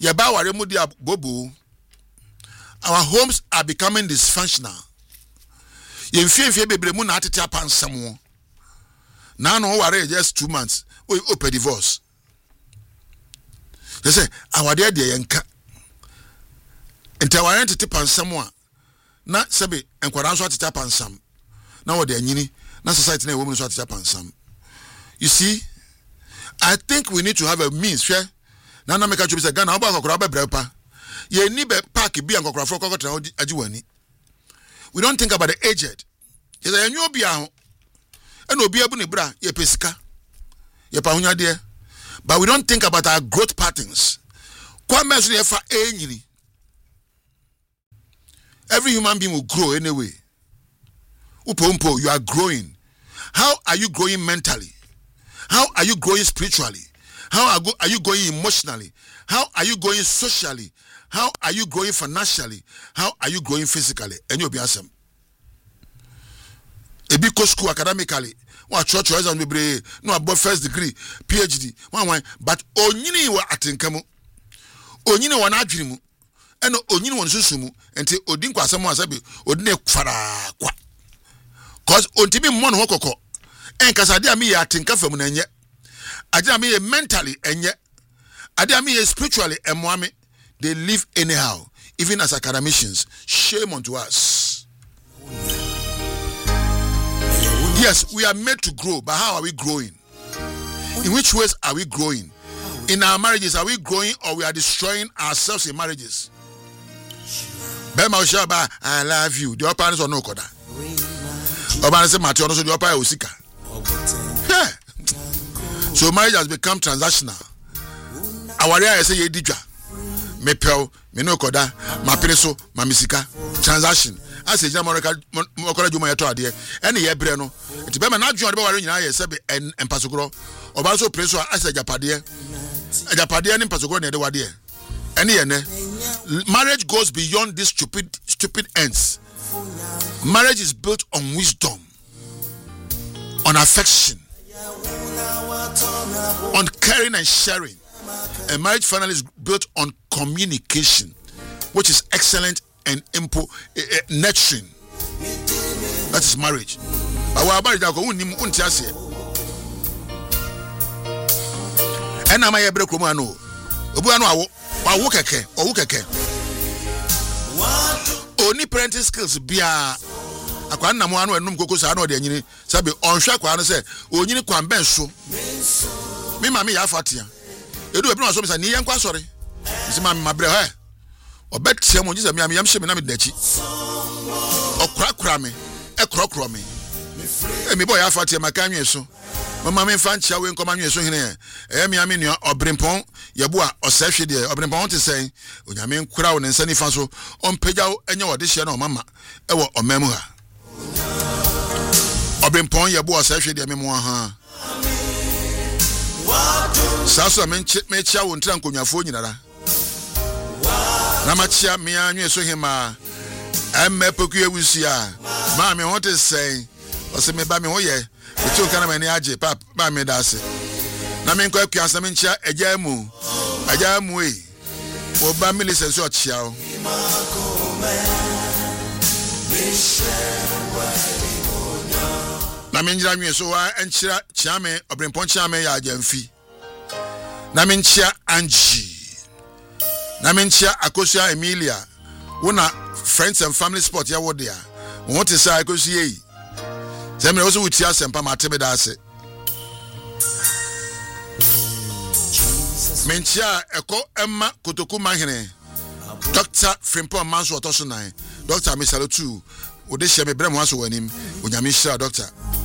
Yeba ware mu dia bobo. Our homes are becoming dysfunctional. Yemfie bebre mu na atete apansam. Now no worry just 2 months. We open divorce. They say our dear yanka. Enti aware tete pansam a na sebe enkwara so atete pansam. Na wo de anyini na society na women so atete pansam. You see, I think we need to have a means share. Na na make a choose Ghana oba kokora be brepa. Ye ni be park bi ankokora for kokota ajiwani. We don't think about the aged. Yes, I knew obi aho. And obi abu ne bra ye pesika. Ye pa hunya de. But we don't think about our growth patterns. Kwa meso ye fa enyini. Every human being will grow anyway. Upompo, you are growing. How are you growing mentally? How are you growing spiritually? How are you growing emotionally? How are you growing socially? How are you growing financially? How are you growing physically? And you'll be awesome. A big school academically, what church was on the no about first degree, PhD, one, but only wa atinkamu, only one adrimu, and only one susumu, until Odinkwa someone sabi, Odine Fara kwa. Cause Ontibi Mon Hokoko, and Casadia me atinka from Nanya, Adia me mentally and yet, Adia me spiritually and Mwami, they live anyhow, even as academicians. Shame unto us. Yes, we are made to grow, but how are we growing? In which ways are we growing? In our marriages, are we growing or we are destroying ourselves in marriages? Bema Oshaba, I love you. The parents or no koda. Obana say Matthew also the upper Osika. So marriage has become transactional. Our area say ye dija. Me pel, me no koda, ma preso, ma misika. Transaction. As a Jamaica Mokola Juma to adie, any ye breno. It's be na adwon de be ware nyina ye sebe en pasogro. Oba so preso as a japade. A japade ni pasogro na de wade. Any ye ne. Marriage goes beyond these stupid ends. Marriage is built on wisdom, on affection, on caring and sharing. A marriage finally is built on communication, which is excellent and nurturing. That is marriage. Our marriage is and am I a break romano? Obuano, only parenting skills be a akwana mo anu enum kokosa na ode anyini sabe onhwe kwa no se onyini kwan ben so me mama ya fatia edu ebi no so me sa ni yen kwa sori isi mama mabre he obetia mo jisa me am yam hye me na me dachi okrakra me ekrokro me me boy ya fatia maka nwe so mama me fa nchia we nkoma nwe so hene me am nua obrempon yebo a osahwe de obrempon te sen onyame nkura wo ne nsa nifa so ompagya enye wode hye na mama ewo omemu ha obrempon yebo osahwe de me mo ha saso me chia wo ntra nkonwafo nyinara na ma chia me anwe so hema emme poku ewusia ma me ho te sen o se me ba me ho ye etu kana me ni age pap ba me da se na me nkwa akua asem nchia ajamu wo ba mi lisense o chia o na me njira nwe so wa enchira chia me obrempon chia me ya ajamfi na me nchia Angie na me nchia Akosia Emilia wona friends and family sport ya wo dia won te say Akosia yi Zemre also with ya sempa matebe da ase. Menchia eko emma kotoku mahene. Dr. Frimpon Manso otoso nan. Dr. Misalotu ode hye me brem waso wanim. Onyame hira doctor.